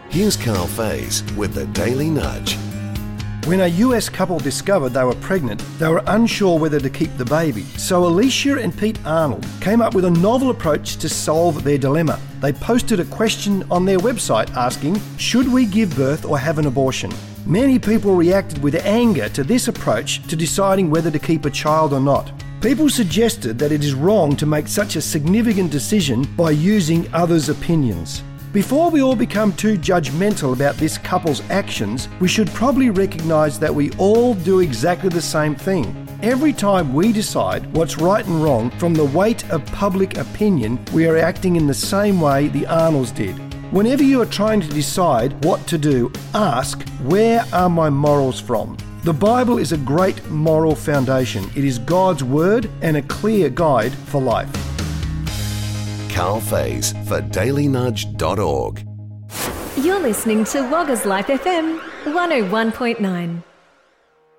Here's Carl Faze with the Daily Nudge. When a US couple discovered they were pregnant, they were unsure whether to keep the baby. So Alicia and Pete Arnold came up with a novel approach to solve their dilemma. They posted a question on their website asking, should we give birth or have an abortion? Many people reacted with anger to this approach to deciding whether to keep a child or not. People suggested that it is wrong to make such a significant decision by using others' opinions. Before we all become too judgmental about this couple's actions, we should probably recognise that we all do exactly the same thing. Every time we decide what's right and wrong from the weight of public opinion, we are acting in the same way the Arnolds did. Whenever you are trying to decide what to do, ask, where are my morals from? The Bible is a great moral foundation. It is God's word and a clear guide for life. Carl Faze for dailynudge.org. You're listening to Wagga's Life FM 101.9.